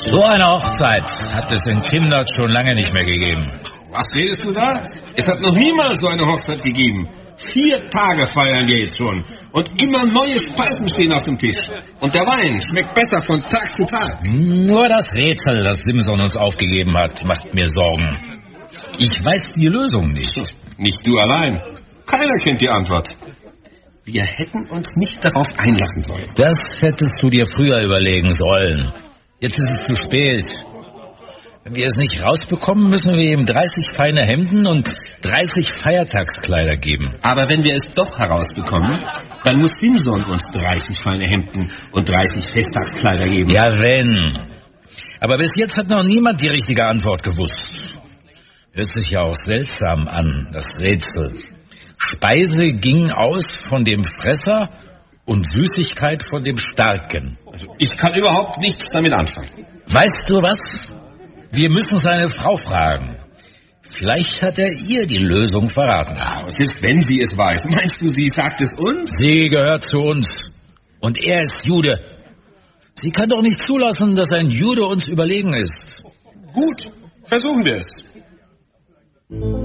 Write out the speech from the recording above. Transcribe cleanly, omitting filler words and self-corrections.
So eine Hochzeit hat es in Timnot schon lange nicht mehr gegeben. Was redest du da? Es hat noch niemals so eine Hochzeit gegeben. 4 Tage feiern wir jetzt schon. Und immer neue Speisen stehen auf dem Tisch. Und der Wein schmeckt besser von Tag zu Tag. Nur das Rätsel, das Simson uns aufgegeben hat, macht mir Sorgen. Ich weiß die Lösung nicht. Nicht du allein. Keiner kennt die Antwort. Wir hätten uns nicht darauf einlassen sollen. Das hättest du dir früher überlegen sollen. Jetzt ist es zu spät. Wenn wir es nicht rausbekommen, müssen wir ihm 30 feine Hemden und 30 Feiertagskleider geben. Aber wenn wir es doch herausbekommen, dann muss Simson uns 30 feine Hemden und 30 Festtagskleider geben. Ja, wenn. Aber bis jetzt hat noch niemand die richtige Antwort gewusst. Hört sich ja auch seltsam an, das Rätsel. Speise ging aus von dem Fresser und Süßigkeit von dem Starken. Also ich kann überhaupt nichts damit anfangen. Weißt du was? Wir müssen seine Frau fragen. Vielleicht hat er ihr die Lösung verraten. Was ist, wenn sie es weiß? Meinst du, sie sagt es uns? Sie gehört zu uns. Und er ist Jude. Sie kann doch nicht zulassen, dass ein Jude uns überlegen ist. Gut, versuchen wir es.